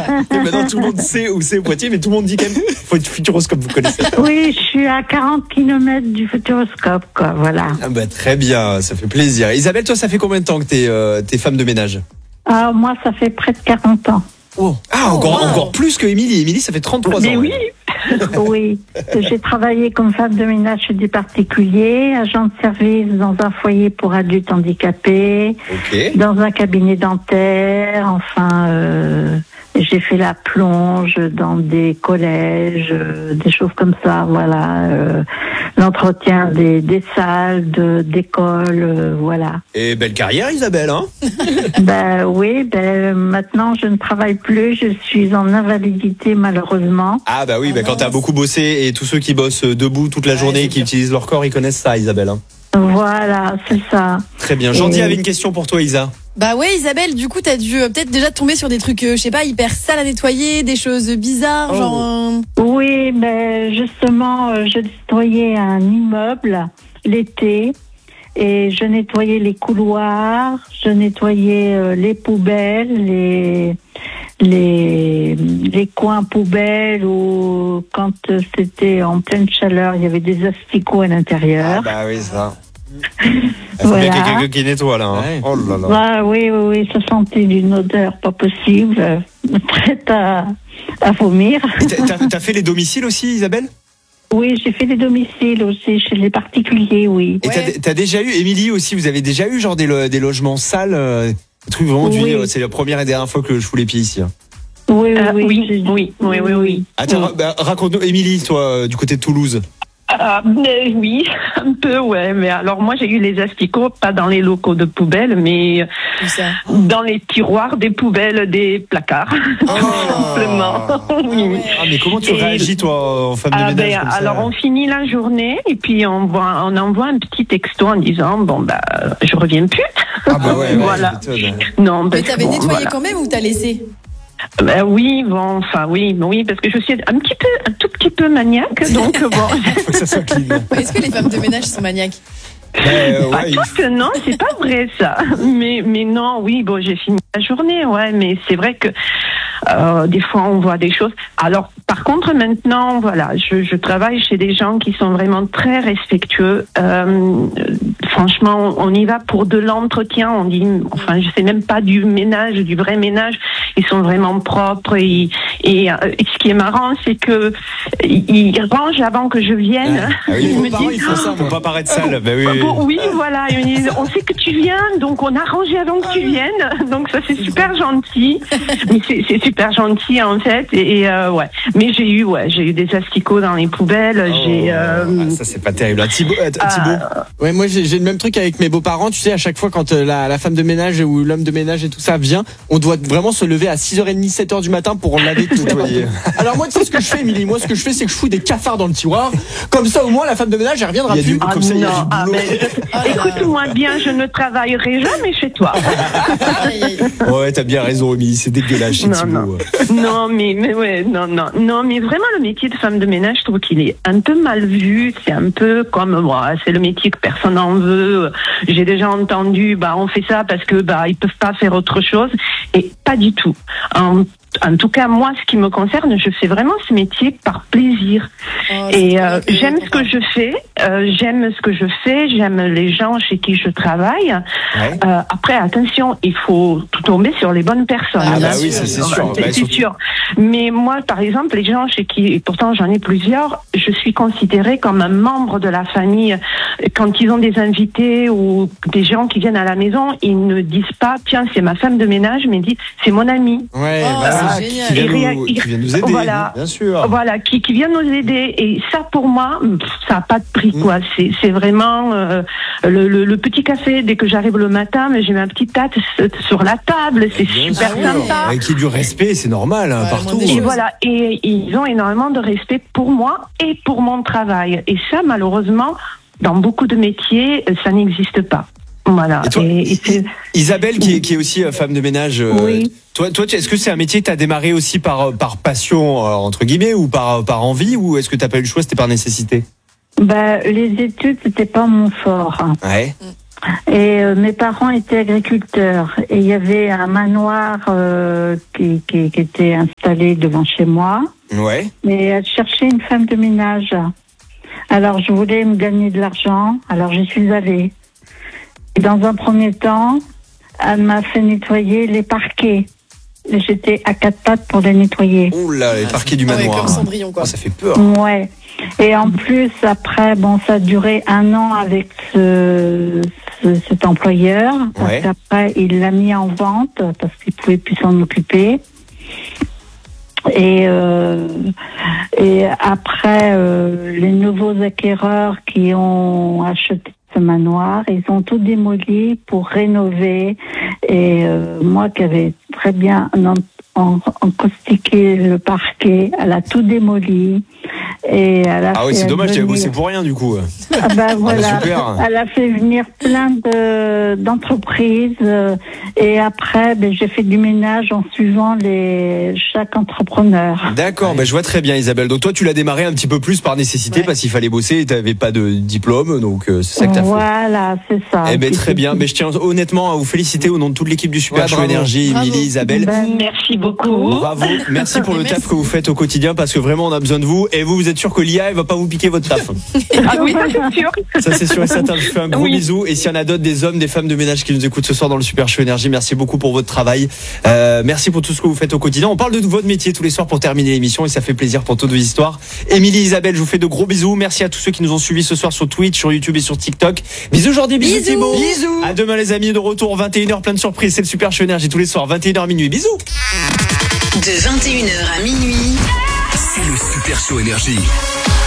Et maintenant, tout le monde sait où c'est Poitiers, mais tout le monde dit quand même, faut être Futuroscope, vous connaissez. Oui, je suis à 40 km du Futuroscope, quoi, voilà. Ah bah, très bien, ça fait plaisir. Isabelle, toi, ça fait combien de temps que t'es femme de ménage? Alors, moi, ça fait près de 40 ans. Oh. Ah, encore plus que Émilie. Émilie, ça fait 33 ans. Mais oui. Oui, j'ai travaillé comme femme de ménage chez des particuliers, agent de service dans un foyer pour adultes handicapés, dans un cabinet dentaire, enfin, j'ai fait la plonge dans des collèges, des choses comme ça, voilà, l'entretien des salles, d'écoles, voilà. Et belle carrière, Isabelle, hein? Oui, maintenant je ne travaille plus, je suis en invalidité malheureusement. Ah bah oui, quand t'as beaucoup bossé et tous ceux qui bossent debout toute la journée, qui utilisent leur corps, ils connaissent ça, Isabelle. Hein. Voilà, c'est ça. Très bien. Jordi avait une question pour toi, Isa. Bah ouais, Isabelle, du coup, t'as dû peut-être déjà tomber sur des trucs, je sais pas, hyper sales à nettoyer, des choses bizarres, genre... Oui, justement, je nettoyais un immeuble l'été et je nettoyais les couloirs, je nettoyais les poubelles, les coins poubelles où quand c'était en pleine chaleur, il y avait des asticots à l'intérieur. Ah bah oui, ça. Voilà. Il y a quelqu'un qui nettoie là. Hein. Ouais. Oh là là. Bah, oui, ça sentait d'une odeur pas possible, prête à vomir. T'as fait les domiciles aussi, Isabelle? Oui, j'ai fait des domiciles aussi chez les particuliers, oui. Et t'as déjà eu, Émilie aussi, vous avez déjà eu genre des logements sales, des trucs vraiment c'est la première et dernière fois que je fous les pieds ici. Hein. Oui. Attends, raconte-nous, Émilie, toi, du côté de Toulouse. Oui, un peu, ouais. Mais alors, moi, j'ai eu les asticots, pas dans les locaux de poubelle, mais dans les tiroirs des poubelles des placards. Simplement. Oui. Ah, mais comment tu réagis, toi, en femme de ménage comme ça? Alors, on finit la journée et puis on envoie un petit texto en disant, je reviens plus. Ah, bah ouais, voilà. Non, mais t'avais nettoyé quand même ou t'as laissé? Oui, parce que je suis un tout petit peu maniaque, donc bon. Faut que ça soit clean. Est-ce que les femmes de ménage sont maniaques? Non, c'est pas vrai ça. Mais non, oui, j'ai fini la journée, mais c'est vrai que des fois on voit des choses. Alors, par contre, maintenant, voilà, je travaille chez des gens qui sont vraiment très respectueux. Franchement, on y va pour de l'entretien. On dit, je sais même pas du ménage, du vrai ménage. Ils sont vraiment propres et ce qui est marrant, c'est que ils rangent avant que je vienne. Ils me disent, ils font ça pour pas paraître sale. Oui, voilà. Ils me disent, on sait que tu viens, donc on a rangé avant que tu viennes. Donc ça, c'est super gentil. Mais c'est super gentil en fait. Mais j'ai eu des asticots dans les poubelles. Ça c'est pas terrible. Thibaut. Ouais, moi j'ai le même truc avec mes beaux-parents. Tu sais, à chaque fois quand la femme de ménage ou l'homme de ménage et tout ça vient, on doit vraiment se lever à 6h30, 7h du matin pour en laver tout. Alors moi, tu sais ce que je fais, Émilie? Moi, ce que je fais, c'est que je fous des cafards dans le tiroir. Comme ça, au moins, la femme de ménage, elle reviendra plus. Écoute-moi bien, je ne travaillerai jamais chez toi. Ouais, t'as bien raison, Émilie, c'est dégueulasse chez Thibaut. Non, mais vraiment, le métier de femme de ménage, je trouve qu'il est un peu mal vu. C'est un peu comme c'est le métier que personne n'en veut. J'ai déjà entendu, on fait ça parce que ils peuvent pas faire autre chose, et pas du tout. En tout cas, moi, ce qui me concerne, je fais vraiment ce métier par plaisir. J'aime ce que je fais, j'aime les gens chez qui je travaille. Ouais. Après, attention, il faut tomber sur les bonnes personnes. Oui, ça c'est sûr. C'est sûr. Mais moi, par exemple, les gens chez qui, et pourtant j'en ai plusieurs, je suis considérée comme un membre de la famille. Quand ils ont des invités ou des gens qui viennent à la maison, ils ne disent pas, tiens, c'est ma femme de ménage, mais ils disent, c'est mon ami. Ouais, qui vient nous aider, bien sûr. Voilà, qui vient nous aider. Et ça, pour moi, ça n'a pas de prix, quoi. C'est vraiment le petit café. Dès que j'arrive le matin, j'ai ma petite tasse sur la table. C'est super sympa. Avec du respect, c'est normal, partout. Et voilà. Et ils ont énormément de respect pour moi et pour mon travail. Et ça, malheureusement, dans beaucoup de métiers, ça n'existe pas. Voilà. Et toi, Isabelle, qui est aussi femme de ménage, toi, est-ce que c'est un métier que tu as démarré aussi par passion, entre guillemets, ou par envie, ou est-ce que tu n'as pas eu le choix, c'était par nécessité? Les études, c'était pas mon fort. Ouais. Et mes parents étaient agriculteurs. Et il y avait un manoir qui était installé devant chez moi. Ouais. Et elle cherchait une femme de ménage. Alors je voulais me gagner de l'argent. Alors j'y suis allée. Et dans un premier temps, elle m'a fait nettoyer les parquets. Et j'étais à 4 pattes pour les nettoyer. Oh là, les parquets du manoir. Ouais, comme Cendrillon, quoi. Oh, ça fait peur. Ouais. Et en plus, après, ça a duré 1 an avec cet employeur. Parce Ouais. qu'après, il l'a mis en vente parce qu'il pouvait plus s'en occuper. Et après, les nouveaux acquéreurs qui ont acheté ce manoir, ils ont tout démoli pour rénover. Et moi qui avais très bien encaustiqué le parquet, elle a tout démoli. Et elle a Ah oui, fait c'est dommage, tu as venir- bossé pour rien du coup. Ah bah voilà, super. elle a fait venir plein d'entreprises et après j'ai fait du ménage en suivant chaque entrepreneur. D'accord, je vois très bien Isabelle. Donc toi tu l'as démarré un petit peu plus par nécessité parce qu'il fallait bosser et tu n'avais pas de diplôme, donc c'est ça que tu as fait. Voilà, c'est ça. Eh ben très bien, mais je tiens honnêtement à vous féliciter au nom de toute l'équipe du Super Show bravo. Énergie, Bravo. Émilie, Isabelle. Merci beaucoup. Bravo, merci pour le taf que vous faites au quotidien parce que vraiment on a besoin de vous et vous êtes sûr que l'IA elle va pas vous piquer votre taf. Ah oui, ça c'est sûr. Ça c'est sûr et certain, je fais un gros Oui. bisou et s'il y en a d'autres, des hommes, des femmes de ménage qui nous écoutent ce soir dans le Super Show Énergie, merci beaucoup pour votre travail. Merci pour tout ce que vous faites au quotidien. On parle de votre métier tous les soirs pour terminer l'émission et ça fait plaisir pour toutes vos histoires. Émilie, Isabelle, je vous fais de gros bisous. Merci à tous ceux qui nous ont suivis ce soir sur Twitch, sur YouTube et sur TikTok. Bisous Jordi, bisous Bisous. Thibaut. Bisous. À demain les amis, de retour 21h, plein de surprises, c'est le Super Show Énergie tous les soirs 21h minuit. Bisous. De 21h à minuit. C'est le Super Show Énergie.